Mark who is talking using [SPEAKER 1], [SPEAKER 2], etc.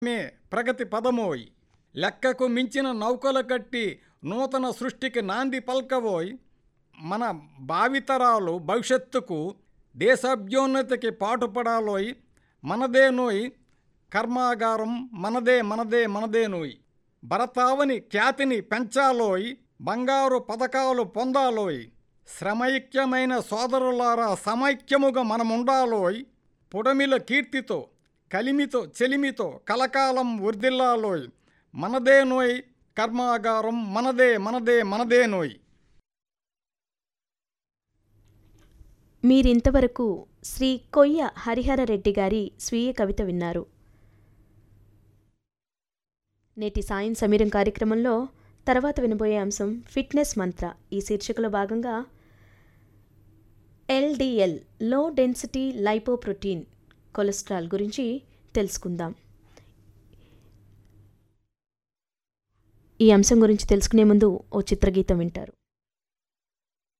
[SPEAKER 1] మే ప్రగతి పదమోయ్. లెక్కకు మించిన నౌకలు కట్టి నూతన సృష్టికి నాంది పల్కవోయ్. మన భావితరాలు భవిష్యత్తుకు దేశాభ్యున్నతికి పాటుపడాలోయ్. మనదేనోయ్ కర్మాగారం, మనదే మనదే మనదేనోయ్. భరతావని ఖ్యాతిని పెంచాలోయ్. బంగారు పథకాలు పొందాలోయ్. శ్రమైక్యమైన సోదరులారా సమైక్యముగా మనముండాలోయ్. పుడమిల కీర్తితో కలిమితో చెలిమితో కలకాలం వర్ధిల్లాలోయ్. మనదేనోయ్ కర్మాగారం, మనదే మనదే మనదేనోయ్.
[SPEAKER 2] మీరింతవరకు శ్రీ కొయ్య హరిహరరెడ్డి గారి స్వీయ కవిత విన్నారు. నేటి సాయం సమీరం కార్యక్రమంలో తర్వాత వినబోయే అంశం ఫిట్నెస్ మంత్ర. ఈ శీర్షికలో భాగంగా LDL low density lipoprotein cholesterol గురించి తెలుసుకుందాం. ఈ అంశం గురించి తెలుసుకునే ముందు ఓ చిత్రగీతం వింటారు.